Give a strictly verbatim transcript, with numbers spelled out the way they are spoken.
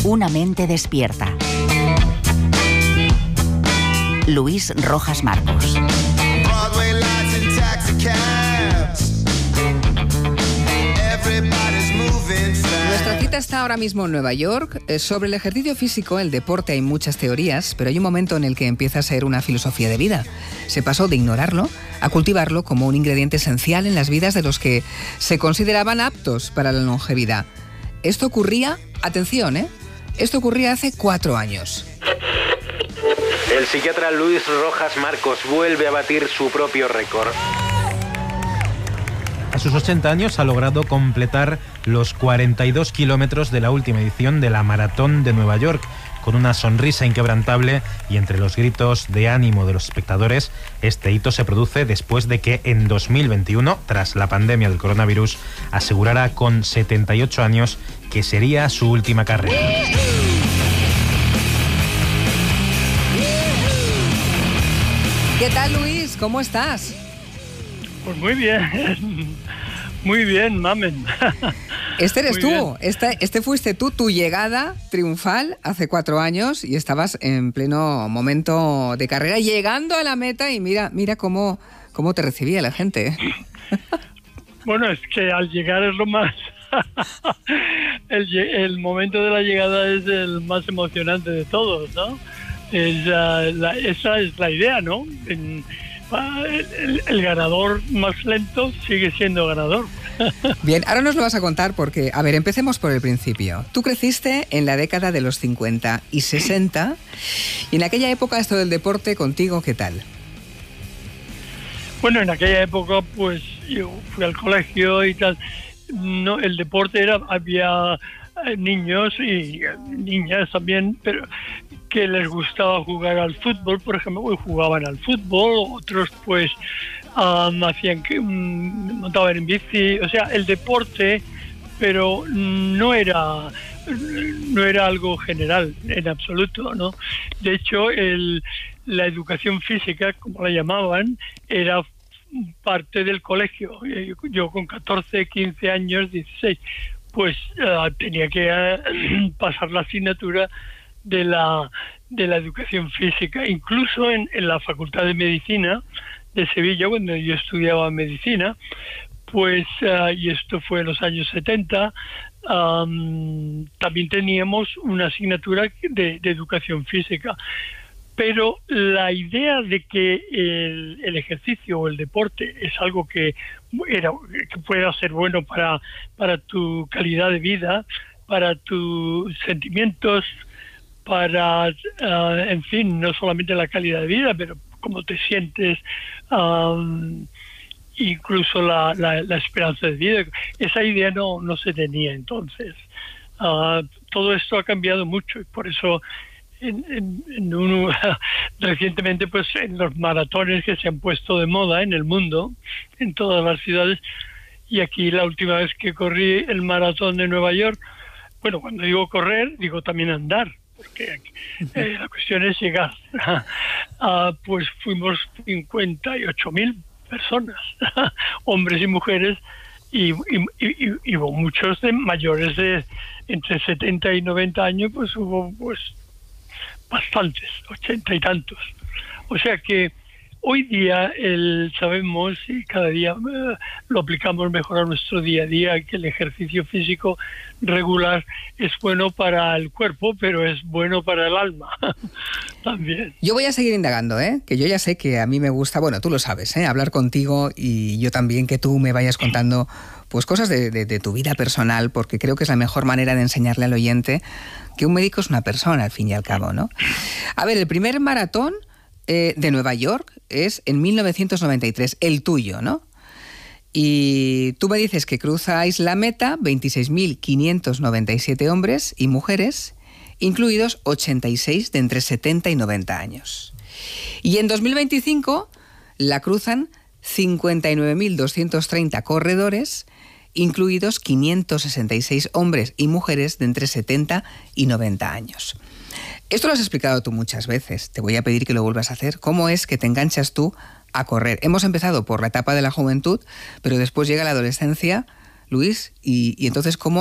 Una mente despierta. Luis Rojas Marcos. Nuestra cita está ahora mismo en Nueva York. Sobre el ejercicio físico, el deporte, hay muchas teorías, pero hay un momento en el que empieza a ser una filosofía de vida. Se pasó de ignorarlo a cultivarlo como un ingrediente esencial en las vidas de los que se consideraban aptos para la longevidad. Esto ocurría, atención, ¿eh? Esto ocurría hace cuatro años. El psiquiatra Luis Rojas Marcos vuelve a batir su propio récord. A sus ochenta años ha logrado completar los cuarenta y dos kilómetros de la última edición de la Maratón de Nueva York, con una sonrisa inquebrantable y entre los gritos de ánimo de los espectadores. Este hito se produce después de que en dos mil veintiuno, tras la pandemia del coronavirus, asegurara con setenta y ocho años que sería su última carrera. ¿Qué tal, Luis? ¿Cómo estás? Pues muy bien, muy bien, mamen. Este eres Muy tú, este, este fuiste tú, tu llegada triunfal hace cuatro años y estabas en pleno momento de carrera, llegando a la meta y mira, mira cómo, cómo te recibía la gente. Bueno, es que al llegar es lo más... el, el momento de la llegada es el más emocionante de todos, ¿no? Es, uh, la, esa es la idea, ¿no? En, El, el, el ganador más lento sigue siendo ganador. Bien, ahora nos lo vas a contar porque, a ver, empecemos por el principio. Tú creciste en la década de los cincuenta y sesenta y en aquella época esto del deporte contigo, ¿qué tal? Bueno, en aquella época pues yo fui al colegio y tal. No, el deporte era, había niños y niñas también, pero que les gustaba jugar al fútbol, por ejemplo, y jugaban al fútbol, otros pues um, hacían que um, montaban en bici, o sea, el deporte, pero no era no era algo general en absoluto, ¿no? De hecho, el, la educación física, como la llamaban, era parte del colegio. Yo, yo con catorce, quince años, dieciséis, pues uh, tenía que uh, pasar la asignatura de la de la educación física, incluso en, en la Facultad de Medicina de Sevilla, cuando yo estudiaba medicina, pues, uh, y esto fue en los años setenta, um, también teníamos una asignatura de, de educación física. Pero la idea de que el, el ejercicio o el deporte es algo que, era, que pueda ser bueno para, para tu calidad de vida, para tus sentimientos, para, uh, en fin, no solamente la calidad de vida, pero cómo te sientes, um, incluso la, la, la esperanza de vida. Esa idea no, no se tenía entonces. Uh, todo esto ha cambiado mucho y por eso en, en, en un, recientemente pues en los maratones que se han puesto de moda en el mundo, en todas las ciudades, y aquí la última vez que corrí el maratón de Nueva York, bueno, cuando digo correr, digo también andar, porque eh, la cuestión es llegar. uh, pues fuimos cincuenta y ocho mil personas, hombres y mujeres, y, y, y, y hubo muchos de mayores de entre setenta y noventa años, pues hubo pues bastantes, ochenta y tantos. O sea que hoy día el, sabemos y cada día uh, lo aplicamos mejor a nuestro día a día, que el ejercicio físico regular es bueno para el cuerpo, pero es bueno para el alma también. Yo voy a seguir indagando, ¿eh? Que yo ya sé que a mí me gusta, bueno, tú lo sabes, ¿eh? Hablar contigo, y yo también que tú me vayas contando pues cosas de, de, de tu vida personal, porque creo que es la mejor manera de enseñarle al oyente que un médico es una persona, al fin y al cabo, ¿no? A ver, el primer maratón eh, de Nueva York es en mil novecientos noventa y tres, el tuyo, ¿no? Y tú me dices que cruzáis la meta veintiséis mil quinientos noventa y siete hombres y mujeres, incluidos ochenta y seis de entre setenta y noventa años. Y en dos mil veinticinco la cruzan cincuenta y nueve mil doscientos treinta corredores, incluidos quinientos sesenta y seis hombres y mujeres de entre setenta y noventa años. Esto lo has explicado tú muchas veces, te voy a pedir que lo vuelvas a hacer. ¿Cómo es que te enganchas tú a correr? Hemos empezado por la etapa de la juventud, pero después llega la adolescencia, Luis, y, y entonces ¿cómo